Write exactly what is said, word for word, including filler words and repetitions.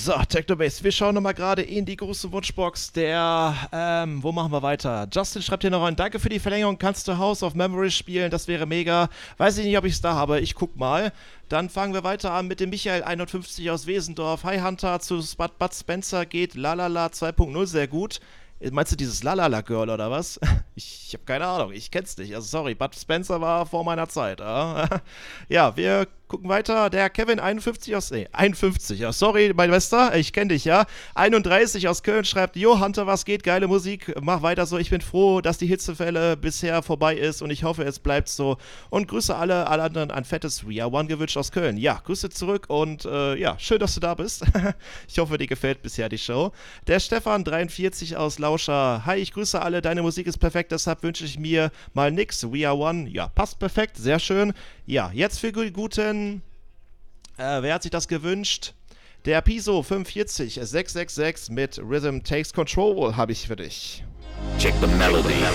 So, Technobase, wir schauen nochmal gerade in die große Wunschbox der, ähm, wo machen wir weiter? Justin schreibt hier noch rein, danke für die Verlängerung, kannst du House of Memories spielen, das wäre mega. Weiß ich nicht, ob ich es da habe, ich guck mal. Dann fangen wir weiter an mit dem Michael einundfünfzig aus Wesendorf. Hi Hunter, zu Bud Spencer geht Lalala zwei Punkt null sehr gut. Meinst du dieses Lalala Girl oder was? Ich, ich habe keine Ahnung, ich kenn's nicht. Also sorry, Bud Spencer war vor meiner Zeit. Ja, ja, wir gucken weiter. Der Kevin einundfünfzig aus, nee, einundfünfzig, ja, sorry, mein Bester, ich kenne dich, ja. einunddreißig aus Köln schreibt, Jo, Hunter, was geht? Geile Musik, mach weiter so. Ich bin froh, dass die Hitzewelle bisher vorbei ist und ich hoffe, es bleibt so. Und Grüße alle, alle anderen, ein fettes We Are One gewünscht aus Köln. Ja, Grüße zurück und äh, ja, schön, dass du da bist. Ich hoffe, dir gefällt bisher die Show. Der Stefan dreiundvierzig aus Lauscher. Hi, ich grüße alle, deine Musik ist perfekt, deshalb wünsche ich mir mal nix. We Are One, ja, passt perfekt, sehr schön. Ja, jetzt für die guten, äh, wer hat sich das gewünscht? Der Piso fünfundvierzig sechshundertsechsundsechzig mit Rhythm Takes Control habe ich für dich. Check the melody.